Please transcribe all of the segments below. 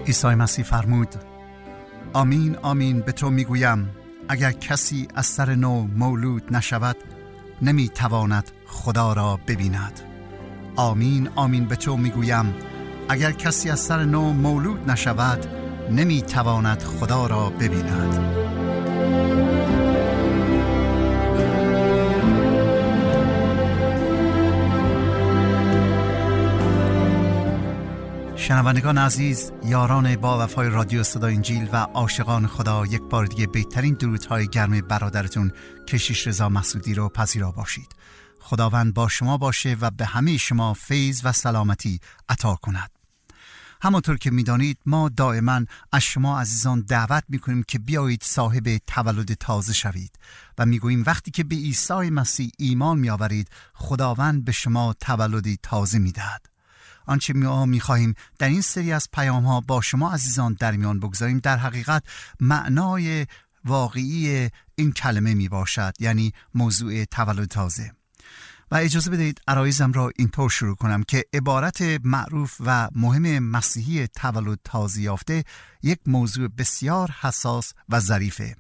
عیسی مسیح فرمود: آمین آمین به تو میگویم اگر کسی از سر نو مولود نشود نمیتواند خدا را ببیند. آمین آمین به تو میگویم اگر کسی از سر نو مولود نشود نمیتواند خدا را ببیند. شنوندگان عزیز، یاران با وفای رادیو صدای انجیل و عاشقان خدا، یک بار دیگه بهترین درودهای گرم برادرتون کشیش رضا مسعودی رو پذیرا باشید. خداوند با شما باشه و به همه شما فیض و سلامتی عطا کند. همونطور که میدانید ما دائما از شما عزیزان دعوت میکنیم که بیایید صاحب تولد تازه شوید و میگوییم وقتی که به عیسی مسیح ایمان میآورید خداوند به شما تولدی تازه میدهد. آنچه ما می‌خواهیم در این سری از پیام‌ها با شما عزیزان در میان بگذاریم در حقیقت معنای واقعی این کلمه میباشد، یعنی موضوع تولد تازه. و اجازه بدهید عرایزم را اینطور شروع کنم که عبارت معروف و مهم مسیحی تولد تازه یافته یک موضوع بسیار حساس و ظریفه.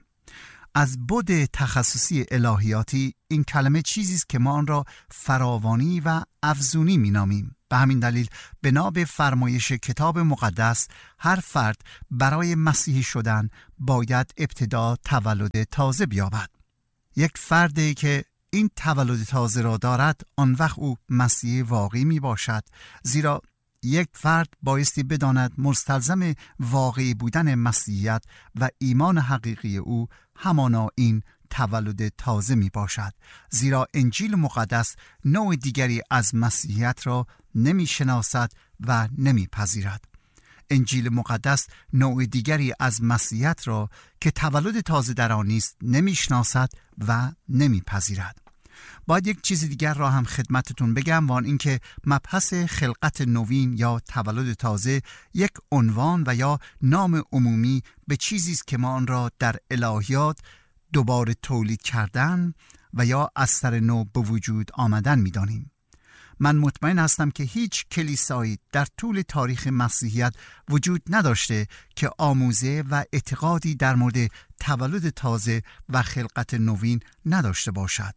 از بعد تخصصی الهیاتی این کلمه چیزی است که ما آن را فراوانی و افزونی می‌نامیم. به همین دلیل بنا به فرمایش کتاب مقدس هر فرد برای مسیحی شدن باید ابتدا تولد تازه بیابد. یک فردی که این تولد تازه را دارد آن وقت او مسیحی واقعی می باشد، زیرا یک فرد بایستی بداند مستلزم واقعی بودن مسیحیت و ایمان حقیقی او همانا این تولد تازه می باشد، زیرا انجیل مقدس نوع دیگری از مسیحیت را نمی شناسد و نمی پذیرد. انجیل مقدس نوع دیگری از مسیحیت را که تولد تازه در آن نیست نمی شناسد و نمی پذیرد. باید یک چیز دیگر را هم خدمتتون بگم، وان این که مبحث خلقت نوین یا تولد تازه یک عنوان و یا نام عمومی به چیزی است که ما آن را در الهیات دوباره تولید کردن و یا از سر نو به وجود آمدن می دانیم. من مطمئن هستم که هیچ کلیسایی در طول تاریخ مسیحیت وجود نداشته که آموزه و اعتقادی در مورد تولد تازه و خلقت نوین نداشته باشد.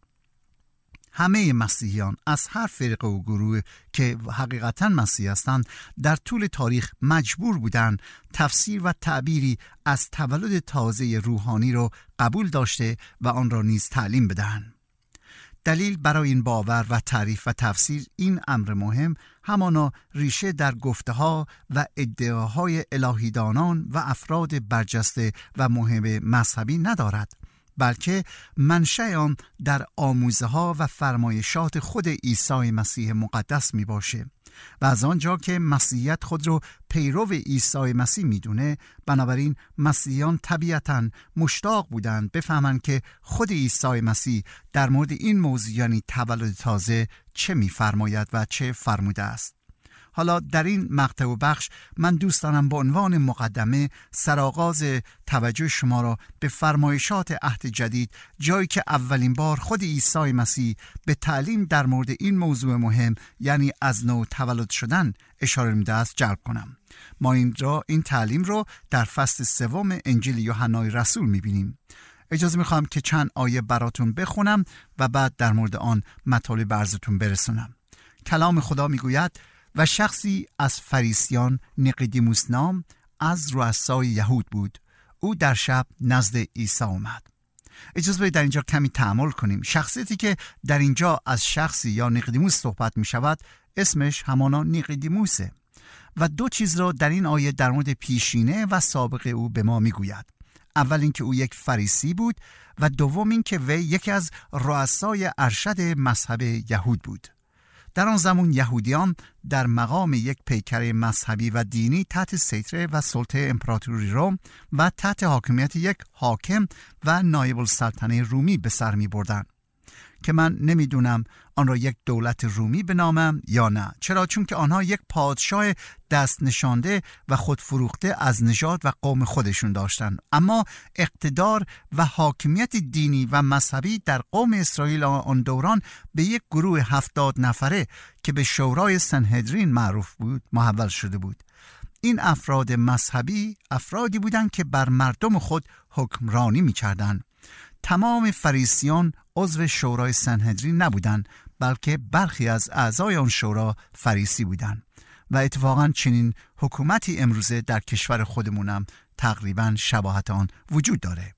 همه مسیحیان از هر فرقه و گروه که حقیقتاً مسیحی هستند در طول تاریخ مجبور بودند تفسیر و تعبیری از تولد تازه روحانی را قبول داشته و آن را نیز تعلیم بدهند. دلیل برای این باور و تعریف و تفسیر این امر مهم همانا ریشه در گفته‌ها و ادعاهای الهیدانان و افراد برجسته و مهم مذهبی ندارد، بلکه منشأ آن در آموزه‌ها و فرمایشات خود عیسی مسیح مقدس می باشه و از آنجا که مسیحیت خود رو پیرو عیسی مسیح میدونه، بنابراین مسیحیان طبیعتاً مشتاق بودند بفهمند که خود عیسی مسیح در مورد این موضوع یعنی تولد تازه چه می‌فرماید و چه فرموده است. حالا در این مقطع و بخش من دوست دارم به عنوان مقدمه سرآغاز توجه شما را به فرمایشات عهد جدید، جایی که اولین بار خود عیسی مسیح به تعلیم در مورد این موضوع مهم یعنی از نو تولد شدن اشاره می‌ده است جلب کنم. ما این تعلیم رو در فصل 3 انجیل یوحنای رسول می‌بینیم. اجازه می‌خوام که چند آیه براتون بخونم و بعد در مورد آن مطالب عرضتون برسونم. کلام خدا می‌گوید: و شخصی از فریسیان نیقودیموس نام از رؤسای یهود بود. او در شب نزد عیسی آمد. اجازه بدید در اینجا کمی تأمل کنیم. شخصیتی که در اینجا از شخصی یا نیقودیموس صحبت می شود اسمش همانا نیقودیموسه و دو چیز را در این آیه در مورد پیشینه و سابقه او به ما می گوید. اول اینکه او یک فریسی بود و دوم اینکه وی یکی از رؤسای ارشد مذهب یهود بود. در آن زمان یهودیان در مقام یک پیکر مذهبی و دینی تحت سیطره و سلطه امپراتوری روم و تحت حاکمیت یک حاکم و نایب السلطنه رومی به سر می بردن که من نمیدونم آن را یک دولت رومی بنامم یا نه. چرا؟ چون که آنها یک پادشاه دست نشانده و خودفروخته از نژاد و قوم خودشون داشتن، اما اقتدار و حاکمیت دینی و مذهبی در قوم اسرائیل آن دوران به یک گروه 70 نفره که به شورای سنهدرین معروف بود محول شده بود. این افراد مذهبی افرادی بودند که بر مردم خود حکمرانی می‌کردند. تمام فریسیان عضو شورای سنهدرین نبودند، بلکه برخی از اعضای آن شورا فریسی بودند و اتفاقاً چنین حکومتی امروزه در کشور خودمونم تقریباً شباهت آن وجود داره.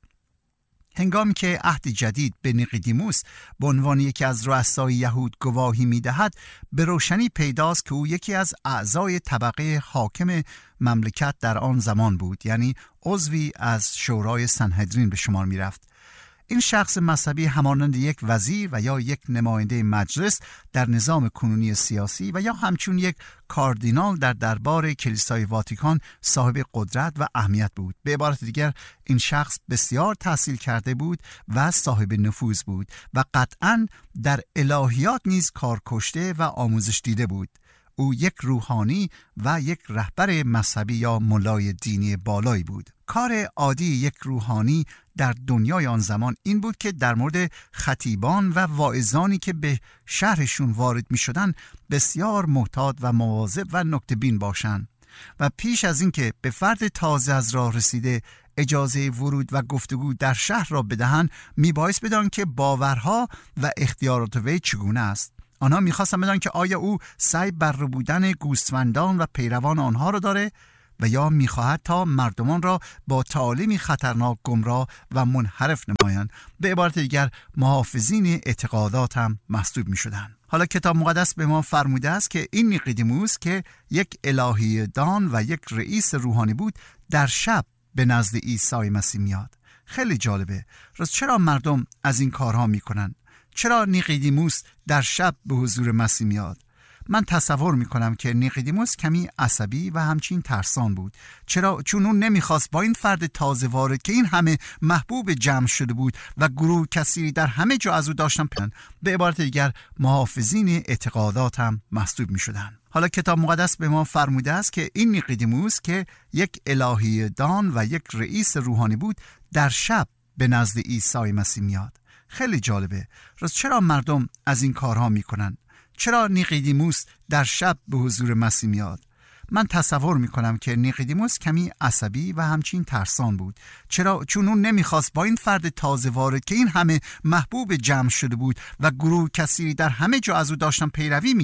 هنگامی که عهد جدید به نیقودیموس به عنوان یکی از رؤسای یهود گواهی می‌دهد، به روشنی پیداست که او یکی از اعضای طبقه حاکم مملکت در آن زمان بود، یعنی عضوی از شورای سنهدرین به شمار می‌رفت. این شخص مذهبی همانند یک وزیر و یا یک نماینده مجلس در نظام کنونی سیاسی و یا همچون یک کاردینال در دربار کلیسای واتیکان صاحب قدرت و اهمیت بود. به عبارت دیگر این شخص بسیار تحصیل کرده بود و صاحب نفوذ بود و قطعاً در الهیات نیز کار کشته و آموزش دیده بود. او یک روحانی و یک رهبر مذهبی یا ملای دینی بالایی بود. کار عادی یک روحانی در دنیای آن زمان این بود که در مورد خطیبان و واعظانی که به شهرشون وارد می شدن بسیار محتاط و مواظب و نکته‌بین باشند و پیش از این که به فرد تازه از راه رسیده اجازه ورود و گفتگو در شهر را بدهند، میبایست بدان که باورها و اختیارات وی چگونه است. آنها میخواستن بدان که آیا او سعی بر بودن گوسفندان و پیروان آنها را داره و یا میخواهد تا مردمان را با تعالیمی خطرناک گمراه و منحرف نمایند. به عبارت دیگر محافظین اعتقادات هم محسوب میشدند. حالا کتاب مقدس به ما فرموده است که این نیقودیموس که یک الهی دان و یک رئیس روحانی بود، در شب به نزد عیسی مسیح میاد. خیلی جالبه. راست چرا مردم از این کارها میکنن؟ چرا نیقودیموس در شب به حضور مسیح میاد؟ من تصور میکنم که نیقودیموس کمی عصبی و همچین ترسان بود. چرا؟ چون اون نمیخواست با این فرد تازه وارد که این همه محبوب جمع شده بود و گروه کثیری در همه جا از او داشتن پنهان، به عبارت دیگر محافظین اعتقادات هم محسوب میشدن. حالا کتاب مقدس به ما فرموده است که این نیقودیموس که یک الهی دان و یک رئیس روحانی بود، در شب به نزد عیسی مسیح میاد. خیلی جالبه. راست چرا مردم از این کارها میکنن؟ چرا نیقودیموس در شب به حضور مسیح میاد؟ من تصور میکنم که نیقودیموس کمی عصبی و همچین ترسان بود. چرا؟ چون اون نمیخواست با این فرد تازه وارد که این همه محبوب جمع شده بود و گروه کثیری در همه جا از او داشتن پیروی